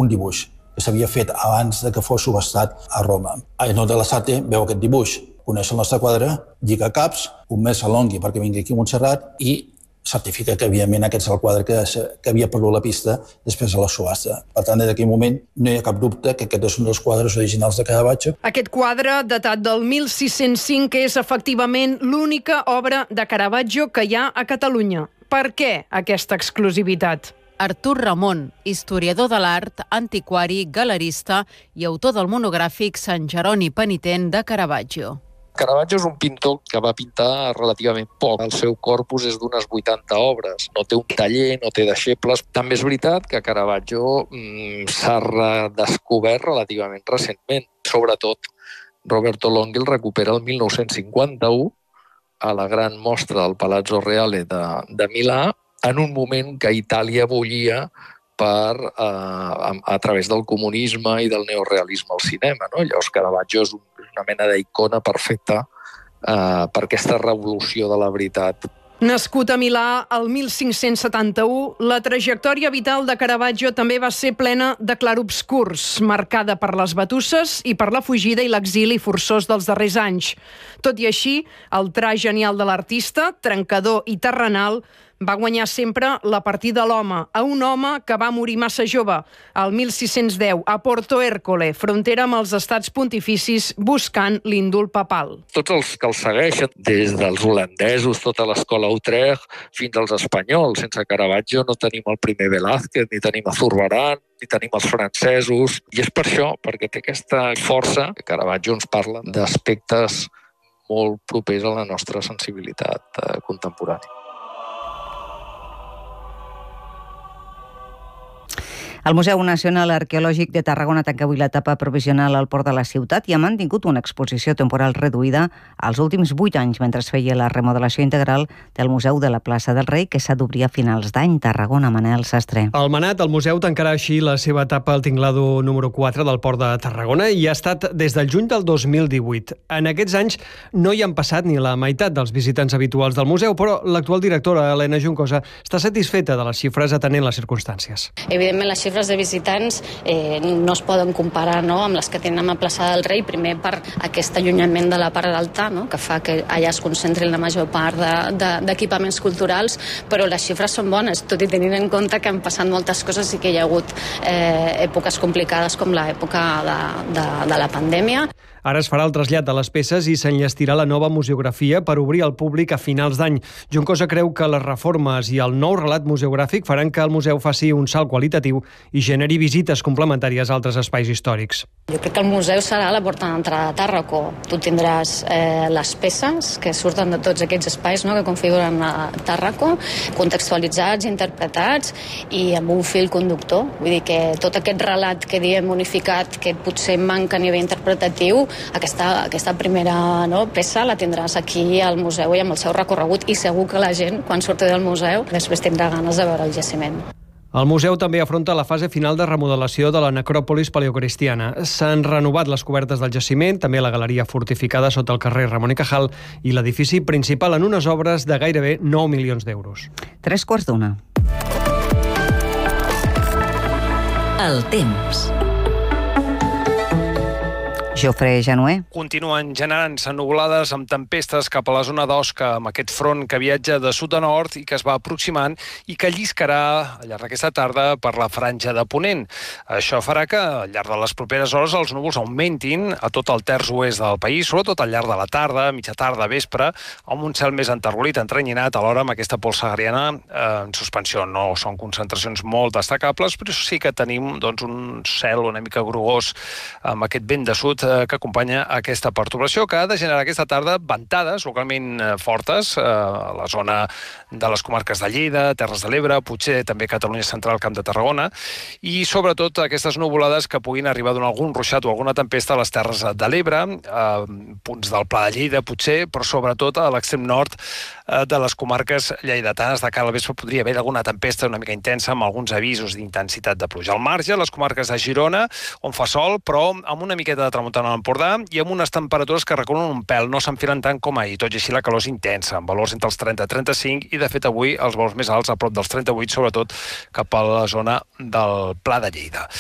un dibuix que s'havia fet abans de que fos subestat a Roma. Aino de la Sate veu aquest dibuix, coneix el nostre quadre, lliga caps, un mes a Longhi perquè vingui aquí a Montserrat i certifica que, evidentment, aquest és el quadre que havia perdut la pista després de la subhasta. Per tant, des d'aquell moment no hi ha cap dubte que aquest és un dels quadres originals de Caravaggio. Aquest quadre, datat del 1605, és efectivament l'única obra de Caravaggio que hi ha a Catalunya. Per què aquesta exclusivitat? Artur Ramon, historiador de l'art, antiquari, galerista i autor del monogràfic Sant Jeroni Penitent de Caravaggio. Caravaggio és un pintor que va pintar relativament poc. El seu corpus és d'unes 80 obres. No té un taller, no té deixebles. També és veritat que Caravaggio s'ha redescobert relativament recentment. Sobretot, Roberto Longhi el recupera el 1951 a la gran mostra del Palazzo Reale de Milà, en un moment que Itàlia bullia a través del comunisme i del neorealisme al cinema. No? Llavors Caravaggio és una mena d'icona perfecta per aquesta revolució de la veritat. Nascut a Milà el 1571, la trajectòria vital de Caravaggio també va ser plena de clarobscurs, marcada per les batusses i per la fugida i l'exili forçós dels darrers anys. Tot i així, el trast genial de l'artista, trencador i terrenal, va guanyar sempre la partida a l'home, a un home que va morir massa jove, el 1610, a Porto Ercole, frontera amb els estats pontificis, buscant l'índol papal. Tots els que el segueixen, des dels holandesos, tota l'escola Utrecht, fins als espanyols. Sense Caravaggio no tenim el primer Velázquez, ni tenim a Zurbarán, ni tenim els francesos. I és per això, perquè té aquesta força, que Caravaggio ens parla d'aspectes molt propers a la nostra sensibilitat contemporània. El Museu Nacional Arqueològic de Tarragona tanca avui l'etapa provisional al port de la ciutat i ha mantingut una exposició temporal reduïda als últims 8 anys mentre es feia la remodelació integral del Museu de la Plaça del Rei, que s'ha d'obrir a finals d'any. Tarragona, Manel Sastre. Al Manat, el museu tancarà així la seva etapa al tinglado número 4 del port de Tarragona i ha estat des del juny del 2018. En aquests anys no hi han passat ni la meitat dels visitants habituals del museu, però l'actual directora, Helena Juncosa, està satisfeta de les xifres atenent les circumstàncies. Evidentment, les xifres de visitants no es poden comparar amb les que tenen a Plaça del Rei, primer per aquest allunyament de la part alta, que fa que allà es concentrin la major part d'equipaments culturals, però les xifres són bones, tot i tenint en compte que han passat moltes coses i que hi ha hagut èpoques complicades com l'època de la pandèmia. Ara es farà el trasllat de les peces i s'enllestirà la nova museografia per obrir al públic a finals d'any. Juncosa creu que les reformes i el nou relat museogràfic faran que el museu faci un salt qualitatiu i generi visites complementàries a altres espais històrics. Jo crec que el museu serà la porta d'entrada a Tàrraco. Tu tindràs les peces que surten de tots aquests espais que configuren a Tàrraco, contextualitzats, interpretats i amb un fil conductor. Vull dir que tot aquest relat que diem unificat, que potser manca a nivell interpretatiu, aquesta primera peça la tindràs aquí al museu i amb el seu recorregut, i segur que la gent, quan surti del museu, després tindrà ganes de veure el jaciment. El museu també afronta la fase final de remodelació de la necròpolis paleocristiana. S'han renovat les cobertes del jaciment, també la galeria fortificada sota el carrer Ramon y Cajal i l'edifici principal en unes obres de gairebé 9 milions d'euros. 3:15. El temps. Jofre Januer. Continuen generant-se nuvolades amb tempestes cap a la zona d'Osca, amb aquest front que viatja de sud a nord i que es va aproximant i que lliscarà al llarg d'aquesta tarda per la franja de Ponent. Això farà que al llarg de les properes hores els núvols augmentin a tot el terç oest del país, sobretot al llarg de la tarda, mitja tarda, vespre, amb un cel més enterrolit, entrenyinat, alhora amb aquesta pols sahariana en suspensió. No són concentracions molt destacables, però sí que tenim un cel una mica grogós amb aquest vent de sud que acompanya aquesta pertorbació, que ha de generar aquesta tarda ventades localment fortes a la zona de les comarques de Lleida, Terres de l'Ebre, potser també Catalunya Central, Camp de Tarragona, i sobretot aquestes nuvolades que puguin arribar a donar algun ruixat o alguna tempesta a les Terres de l'Ebre, punts del Pla de Lleida potser, però sobretot a l'extrem nord de les comarques lleidatanes. De cara al vespre podria haver alguna tempesta una mica intensa amb alguns avisos d'intensitat de pluja. Al marge, les comarques de Girona, on fa sol, però amb una miqueta de tramuntana a l'Empordà i amb unes temperatures que recorren un pèl, no s'enfilen tant com ahir, tot i així la calor és intensa, amb valors entre els 30 i 35 i de fet avui els valors més alts a prop dels 38, sobretot cap a la zona del Pla de Lleida.